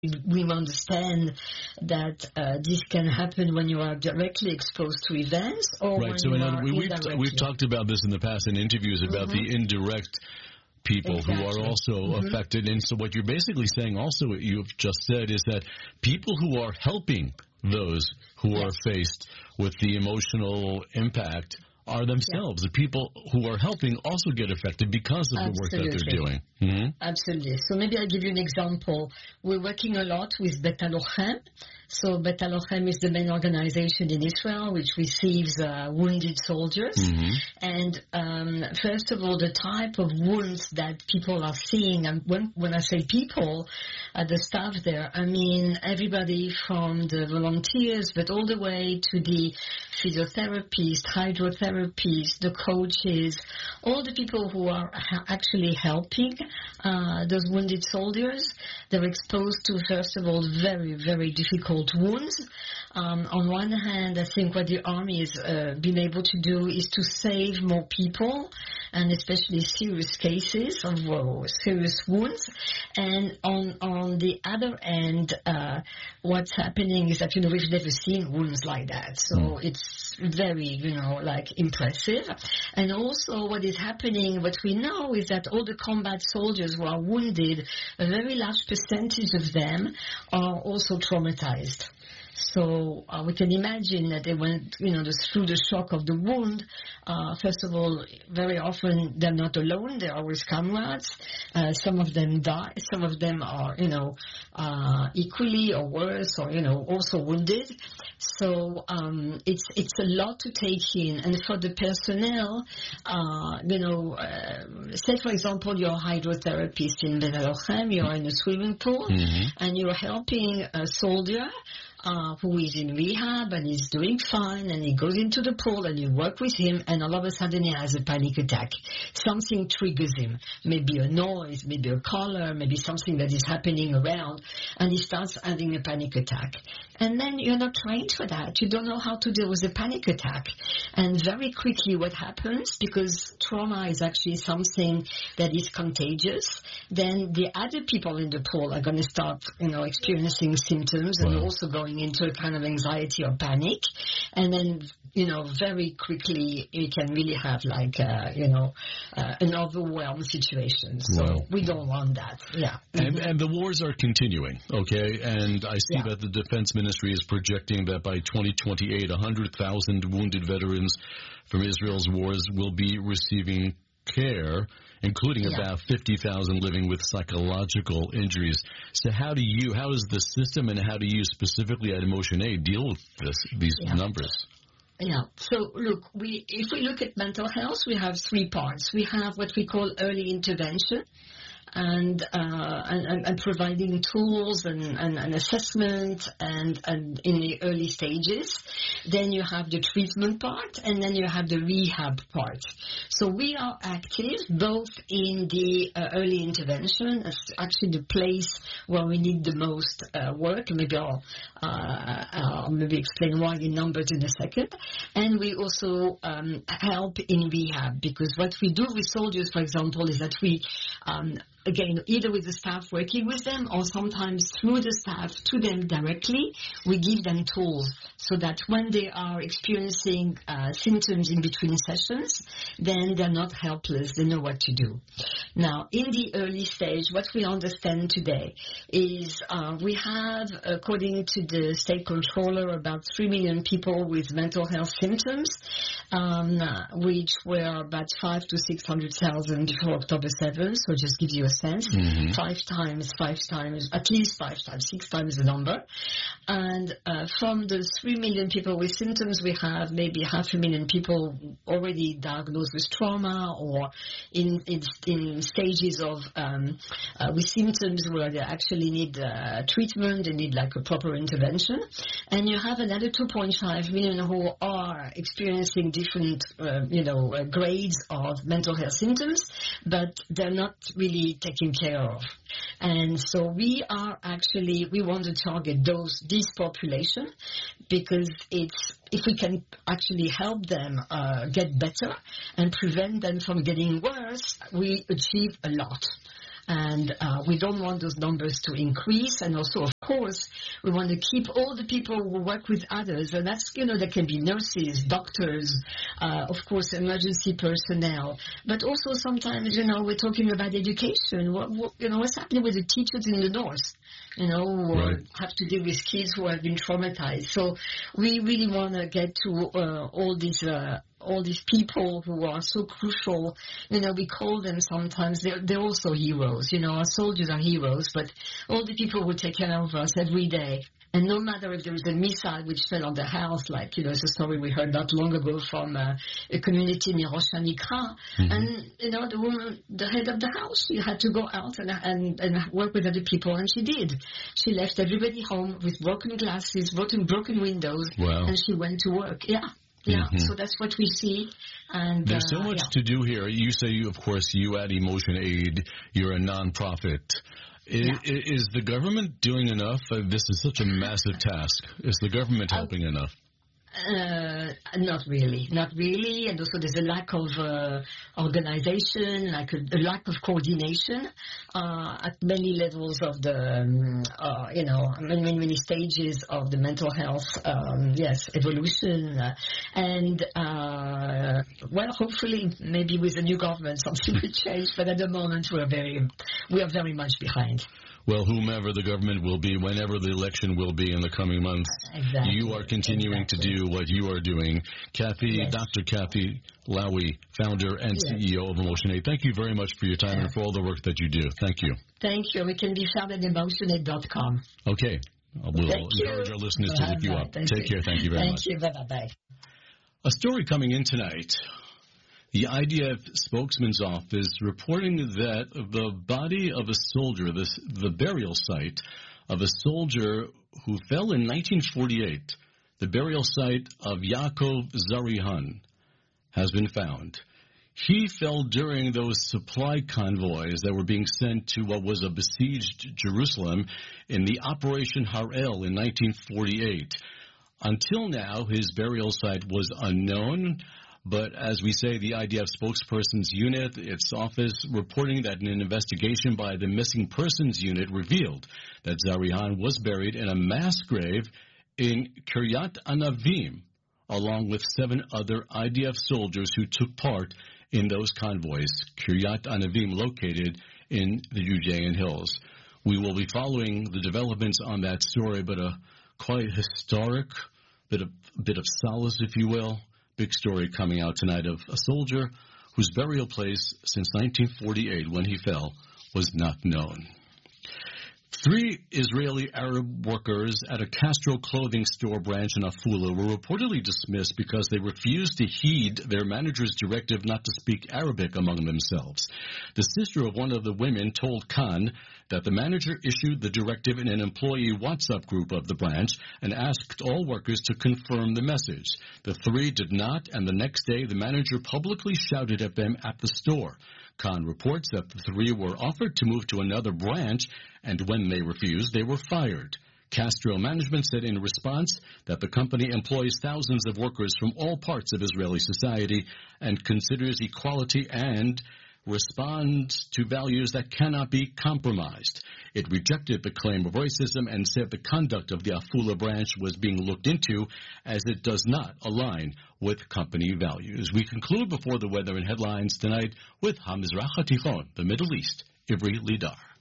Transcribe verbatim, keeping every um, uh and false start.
we understand that uh, this can happen when you are directly exposed to events or right. when so you in are other, we, we've, indirectly. we've talked about this in the past in interviews about mm-hmm. the indirect people exactly. who are also mm-hmm. affected. And so what you're basically saying also, what you've just said, is that people who are helping those who yes. are faced with the emotional impact are themselves. Yeah. The people who are helping also get affected because of Absolutely. the work that they're doing. Mm-hmm. Absolutely. So maybe I'll give you an example. We're working a lot with Bet Halochem. So Bet Halochem is the main organization in Israel which receives uh, wounded soldiers. Mm-hmm. And um, first of all, the type of wounds that people are seeing, and when, when I say people, uh, the staff there, I mean everybody from the volunteers, but all the way to the physiotherapists, hydrotherapists, the coaches, all the people who are ha- actually helping uh, those wounded soldiers. They're exposed to, first of all, very, very difficult wounds. Um, on one hand, I think what the army has uh, been able to do is to save more people, and especially serious cases of uh, serious wounds. And on on the other end, uh, what's happening is that, you know, we've never seen wounds like that. So mm. it's very, you know, like impressive. And also what is happening, what we know is that all the combat soldiers who are wounded, a very large percentage of them are also traumatized. So uh, we can imagine that they went, you know, just through the shock of the wound. Uh, first of all, very often they're not alone. They're always comrades. Uh, some of them die. Some of them are, you know, uh, equally or worse or, you know, also wounded. So um, it's it's a lot to take in. And for the personnel, uh, you know, uh, say, for example, you're a hydrotherapist in Bet Halochem. You're in a swimming pool, mm-hmm. and you're helping a soldier Uh, who is in rehab and is doing fine, and he goes into the pool and you work with him, and all of a sudden he has a panic attack. Something triggers him, maybe a noise, maybe a color, maybe something that is happening around, and he starts having a panic attack. And then you're not trained for that. You don't know how to deal with a panic attack. And very quickly what happens, because trauma is actually something that is contagious, then the other people in the pool are going to start, you know, experiencing symptoms wow. and also going into a kind of anxiety or panic. And then, you know, very quickly you can really have like, uh, you know, uh, an overwhelmed situation. So wow. we don't want that. Yeah. And, and the wars are continuing, okay? And I see yeah. that the Defense Ministry is projecting that by twenty twenty-eight, one hundred thousand wounded veterans from Israel's wars will be receiving care, including yeah. about fifty thousand living with psychological injuries. So how do you, how does the system and how do you specifically at Emotion Aid deal with this, these yeah. numbers? Yeah. So look, we if we look at mental health, we have three parts. We have what we call early intervention. And, uh, and and providing tools and, and, and assessment and, and in the early stages. Then you have the treatment part, and then you have the rehab part. So we are active both in the uh, early intervention, as actually the place where we need the most uh, work. Maybe I'll, uh, I'll maybe explain why in numbers in a second. And we also um, help in rehab, because what we do with soldiers, for example, is that we um, again, either with the staff working with them or sometimes through the staff to them directly, we give them tools so that when they are experiencing uh, symptoms in between sessions, then they're not helpless. They know what to do. Now, in the early stage, what we understand today is uh, we have, according to the state controller, about three million people with mental health symptoms, um, which were about five to six hundred thousand before October seventh. So just give you a sense. Mm-hmm. Five times, five times, at least five times, six times the number. And uh, from the three million people with symptoms, we have maybe half a million people already diagnosed with trauma or in in, in stages of um, uh, with symptoms where they actually need uh, treatment, they need like a proper intervention. And you have another two point five million who are experiencing different, uh, you know, uh, grades of mental health symptoms, but they're not really taken care of. And so we are actually, we want to target those, this population, because it's, if we can actually help them uh, get better and prevent them from getting worse, we achieve a lot. And uh, we don't want those numbers to increase, and also, of course, we want to keep all the people who work with others, and that's, you know, there can be nurses, doctors, uh, of course, emergency personnel, but also sometimes, you know, we're talking about education. What, what, you know, what's happening with the teachers in the north, you know, who right. have to deal with kids who have been traumatized. So we really want to get to uh, all these uh, all these people who are so crucial. You know, we call them sometimes, they're, they're also heroes. You know, our soldiers are heroes, but all the people who take care of us every day. And no matter if there is a missile which fell on the house, like, you know, it's a story we heard not long ago from uh, a community in Rosh Hanikra, mm-hmm. and, you know, the woman, the head of the house, she had to go out and, and, and work with other people, and she did. She left everybody home with broken glasses, broken, broken windows, wow. and she went to work. Yeah. Yeah, mm-hmm. So that's what we see. And there's uh, so much yeah. to do here. You say, you, of course, you at Emotion Aid, you're a nonprofit. Is, yeah. is the government doing enough? Uh, this is such a massive task. Is the government helping uh, enough? Uh, not really, not really, and also there's a lack of uh, organization, like a, a lack of coordination uh, at many levels of the, um, uh, you know, many, many, many stages of the mental health, um, yes, evolution, uh, and uh, well, hopefully, maybe with the new government something will change, but at the moment we're very, we are very much behind. Well, whomever the government will be, whenever the election will be in the coming months, exactly. you are continuing exactly. to do what you are doing. Kathy, yes. Doctor Kathy Lowy, founder and yes. C E O of Emotion Aid, thank you very much for your time yes. and for all the work that you do. Thank you. Thank you. We can be found at emotion aid dot com. Okay. We'll thank encourage you. our listeners to look you up. Thank Take you. care. Thank you very thank much. Thank you. Bye-bye. A story coming in tonight. The I D F spokesman's office reporting that the body of a soldier, this, the burial site of a soldier who fell in nineteen forty-eight, the burial site of Yaakov Zarihan, has been found. He fell during those supply convoys that were being sent to what was a besieged Jerusalem in the Operation Harel in nineteen forty-eight. Until now, his burial site was unknown. But as we say, the I D F spokesperson's unit, its office, reporting that an investigation by the Missing Persons Unit revealed that Zarihan was buried in a mass grave in Kiryat Anavim, along with seven other I D F soldiers who took part in those convoys. Kiryat Anavim located in the Judean Hills. We will be following the developments on that story, but a quite historic bit of, bit of solace, if you will. Big story coming out tonight of a soldier whose burial place since nineteen forty-eight, when he fell, was not known. Three Israeli Arab workers at a Castro clothing store branch in Afula were reportedly dismissed because they refused to heed their manager's directive not to speak Arabic among themselves. The sister of one of the women told Khan that the manager issued the directive in an employee WhatsApp group of the branch and asked all workers to confirm the message. The three did not, and the next day the manager publicly shouted at them at the store. Khan reports that the three were offered to move to another branch, and when they refused, they were fired. Castro management said in response that the company employs thousands of workers from all parts of Israeli society and considers equality and responds to values that cannot be compromised. It rejected the claim of racism and said the conduct of the Afula branch was being looked into as it does not align with company values. We conclude before the weather and headlines tonight with Hamizrach HaTichon, the Middle East, Ivri Lidar.